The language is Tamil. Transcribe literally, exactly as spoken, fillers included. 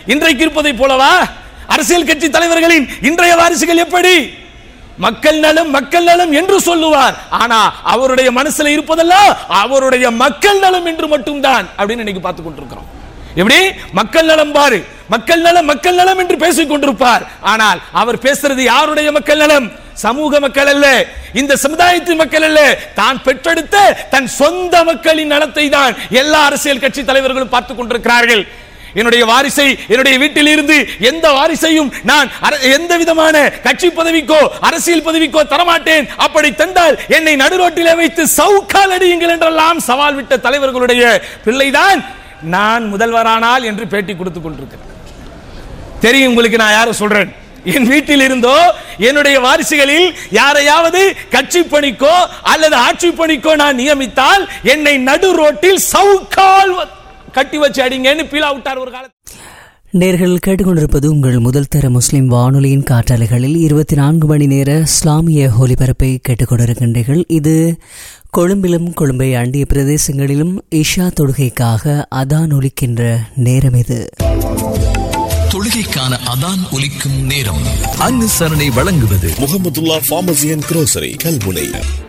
இன்றைக்கு இருப்பதை போலவா? அரசியல் கட்சி தலைவர்களின் இன்றைய வாரிசுகள் எப்படி? மக்கள் நலம் மக்கள் நலம் என்று சொல்லுவார், ஆனா அவருடைய மனசுல இருப்பதெல்லாம் அவருடைய மக்கள் நலம் என்று மட்டும்தான் அப்படின்னு இன்னைக்கு பார்த்து கொண்டிருக்கிறோம். எப்படி மக்கள் நலம் பாரு, மக்கள் நலம் மக்கள் நலம் என்று பேசிக் கொண்டிருப்பார், ஆனால் அவர் பேசுறது யாருடைய மக்கள் நலம்? சமூக மக்கள் அல்ல, இந்த சமுதாயத்தின் மக்கள் அல்ல, தான் பெற்றெடுத்த தன் சொந்த மக்களின் நலத்தை தான் எல்லா அரசியல் கட்சி தலைவர்களும் பார்த்துக் கொண்டிருக்கிறார்கள். என்னுடைய வாரிசை என்னுடைய வீட்டில் இருந்து எந்த வாரிசையும் நான் எந்த விதமான கட்சி பதவிக்கோ அரசியல் பதவிக்கோ தரமாட்டேன், அப்படி தந்தால் என்னை நடுரோட்டிலே வைத்து சவுக்கால் அடியுங்கள் என்றெல்லாம் சவால் விட்ட தலைவர்களுடைய பிள்ளைதான் நான் முதல்வரானால் என்று பேட்டி கொடுத்துக் கொண்டிருக்கிறேன். தெரியும் உங்களுக்கு நான் யாரை சொல்றேன்? என் வீட்டில் இருந்தோ என்னுடைய வாரிசுகளில் யாரையாவது கட்சி பணிக்கோ அல்லது ஆட்சி பணிக்கோ நான் நியமித்தால் என்னை நடு ரோட்டில் சவுக்கால் கட்டி வச்சு அடிங்கன்னு பீலா விட்டார் ஒரு காலத்தில். நேர்கள் கேட்டுக்கொண்டிருப்பது உங்கள் முதல் தர முஸ்லிம் வானொலியின் காற்றாலைகளில் இருபத்தி நான்கு மணி நேர இஸ்லாமிய ஒலிபரப்பை கேட்டுக்கொண்டிருக்கின்றீர்கள். இது கொழும்பிலும் கொழும்பை அண்டிய பிரதேசங்களிலும் இஷா தொழுகைக்காக அதான் ஒலிக்கின்ற நேரம். இது தொழுகைக்கான அதான் ஒலிக்கும் நேரம். அனுசரணை வழங்குவது Mahmudullah pharmacy and grocery Kalmunai.